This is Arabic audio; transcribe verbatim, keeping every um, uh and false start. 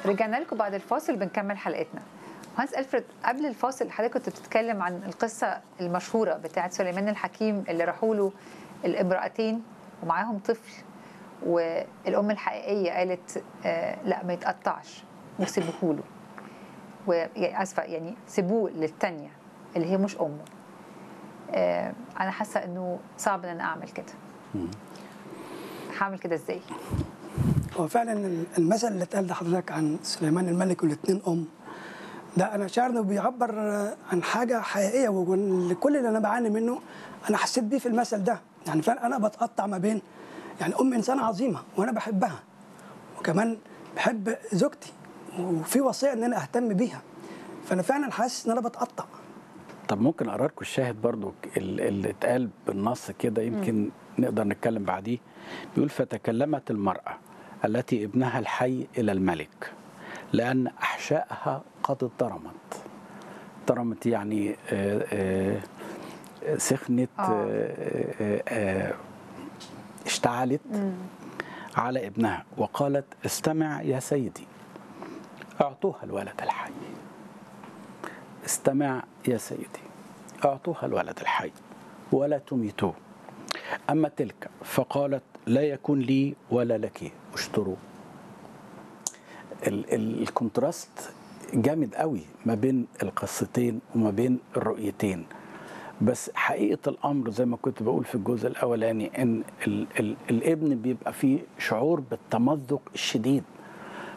رجعنا لكم بعد الفاصل بنكمل حلقتنا. مهندس ألفريد، قبل الفاصل حضرتك كنت بتتكلم عن القصة المشهورة بتاعة سليمان الحكيم اللي راحوا له الامرأتين ومعاهم طفل، والأم الحقيقية قالت آه لا ما يتقطعش وسيبوه له، وأسفة يعني سيبوه للتانية اللي هي مش أمه. آه أنا حاسة إنه صعب إن أنا أعمل كده. هعمل كده إزاي؟ هو فعلا المثل اللي اتقال لحضرتك عن سليمان الملك والاثنين ام ده انا شعر انه بيعبر عن حاجه حقيقيه، وكل اللي انا بعاني منه انا حسيت بيه في المثل ده. يعني فعلا انا بتقطع ما بين، يعني ام انسانه عظيمه وانا بحبها، وكمان بحب زوجتي، وفي وصيه ان انا اهتم بيها، فانا فعلا حاسس ان انا بتقطع. طب ممكن اقرا لكم الشاهد برضو اللي اتقال بالنص كده، يمكن م. نقدر نتكلم بعديه. بيقول: فتكلمت المرأة التي ابنها الحي إلى الملك لأن أحشائها قد اتضرمت. اتضرمت يعني آآ آآ سخنت، آآ آآ اشتعلت م. على ابنها، وقالت: استمع يا سيدي، أعطوها الولد الحي. استمع يا سيدي، أعطوها الولد الحي ولا تميتوه. أما تلك فقالت: لا يكون لي ولا لك، اشتروا. الكونتراست جامد قوي ما بين القصتين وما بين الرؤيتين. بس حقيقة الأمر زي ما كنت بقول في الجزء الأولاني، إن ال ال الابن بيبقى فيه شعور بالتمزق الشديد